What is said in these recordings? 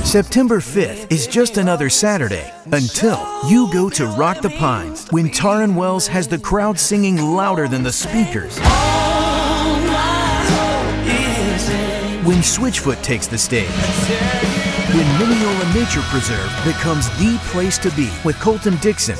September 5th is just another Saturday until you go to Rock the Pines when Taryn Wells has the crowd singing louder than the speakers. When Switchfoot takes the stage. When Mineola Nature Preserve becomes the place to be with Colton Dixon.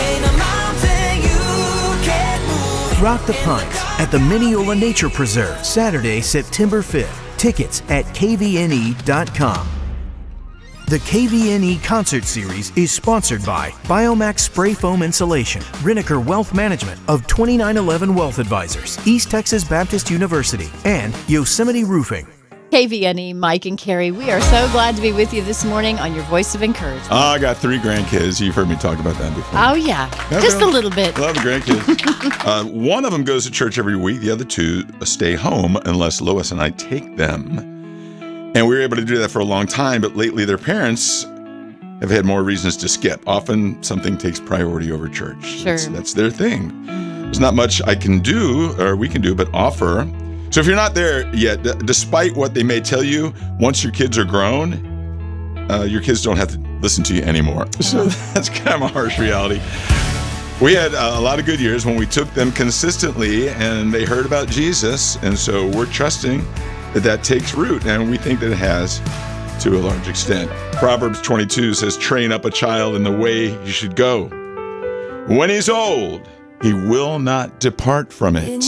Rock the Pines at the Mineola Nature Preserve, Saturday, September 5th. Tickets at kvne.com. The KVNE Concert Series is sponsored by Biomax Spray Foam Insulation, Riniker Wealth Management of 2911 Wealth Advisors, East Texas Baptist University, and Yosemite Roofing. KVNE, Mike and Carrie, we are so glad to be with you this morning on your Voice of Encouragement. I got 3 grandkids. You've heard me talk about that before. Oh, yeah. Just a little bit. Love the grandkids. One of them goes to church every week. The other 2 stay home unless Lois and I take them. And we were able to do that for a long time, but lately their parents have had more reasons to skip. Often something takes priority over church. Sure. That's their thing. There's not much I can do, or we can do, but offer. So if you're not there yet, despite what they may tell you, once your kids are grown, your kids don't have to listen to you anymore. So that's kind of a harsh reality. We had a lot of good years when we took them consistently and they heard about Jesus. And so we're trusting that takes root, and we think that it has to a large extent. Proverbs 22 says, train up a child in the way he should go. When he's old, he will not depart from it.